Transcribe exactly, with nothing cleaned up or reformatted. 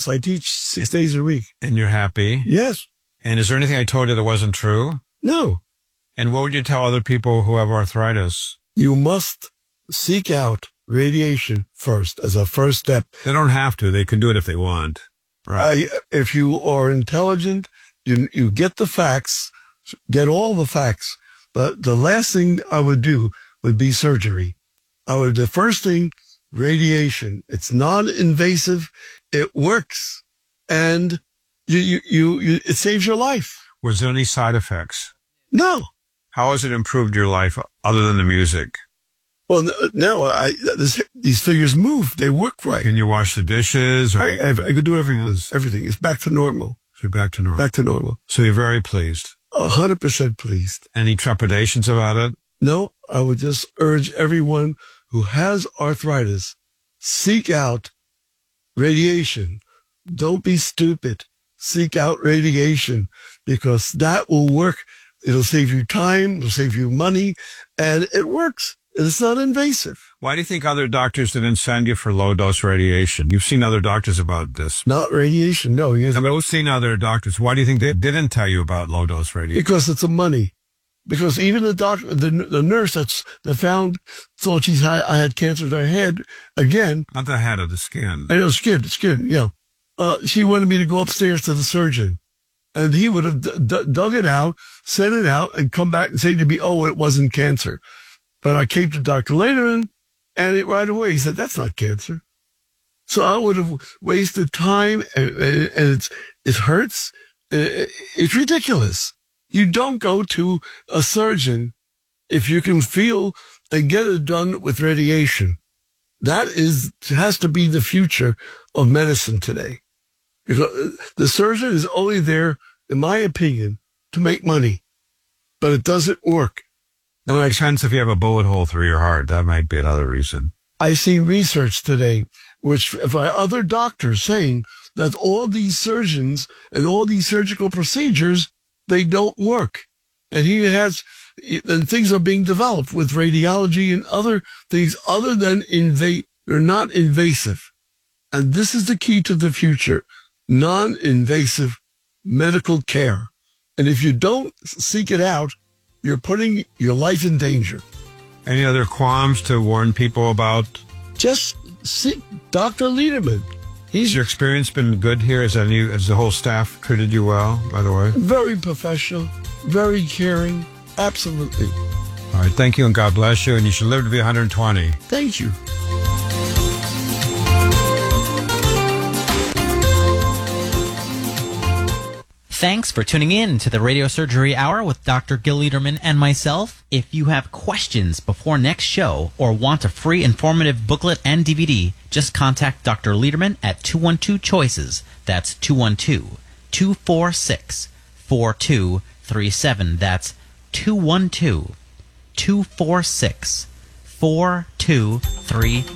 Yes, I teach six days a week. And you're happy? Yes. And is there anything I told you that wasn't true? No. And what would you tell other people who have arthritis? You must seek out radiation first as a first step. They don't have to. They can do it if they want. Right. Uh, if you are intelligent, you you get the facts, get all the facts. But the last thing I would do would be surgery. I would, the first thing, radiation. It's non-invasive. It works. And you, you, you, you, it saves your life. Was there any side effects? No. How has it improved your life other than the music? Well, no, I, this, these figures move. They work right. Can you wash the dishes? Or I, I, I could do everything. Everything. It's back to normal. So you're back to normal. Back to normal. So you're very pleased. A hundred percent pleased. Any trepidations about it? No, I would just urge everyone who has arthritis, seek out radiation. Don't be stupid. Seek out radiation because that will work. It'll save you time. It'll save you money. And it works. It's not invasive. Why do you think other doctors didn't send you for low-dose radiation? You've seen other doctors about this. Not radiation, no. I mean, we've seen other doctors. Why do you think they didn't tell you about low-dose radiation? Because it's a money. Because even the doctor, the, the nurse that's, that found, thought she's had, I had cancer in her head, again. Not the head of the skin. I know, skin, skin, yeah. Uh, she wanted me to go upstairs to the surgeon. And he would have d- d- dug it out, sent it out, and come back and say to me, oh, it wasn't cancer. But I came to Doctor Lederman, and it right away, he said, that's not cancer. So I would have wasted time, and, and it's, it hurts. It's ridiculous. You don't go to a surgeon if you can feel and get it done with radiation. That is, has to be the future of medicine today. Because the surgeon is only there, in my opinion, to make money. But it doesn't work. That makes sense if you have a bullet hole through your heart. That might be another reason. I see research today, which by other doctors saying that all these surgeons and all these surgical procedures, they don't work. And he has, and things are being developed with radiology and other things other than invade. They're not invasive. And this is the key to the future. Non-invasive medical care. And if you don't seek it out, you're putting your life in danger. Any other qualms to warn people about? Just seek Doctor Lederman. Has your experience been good here? Has, any, has the whole staff treated you well, by the way? Very professional, very caring. Absolutely. All right. Thank you, and God bless you. And you should live to be one hundred twenty. Thank you. Thanks for tuning in to the Radio Surgery Hour with Doctor Gil Lederman and myself. If you have questions before next show or want a free informative booklet and D V D, just contact Doctor Lederman at two one two choices. That's two one two, two four six, four two three seven. That's two one two, two four six, four two three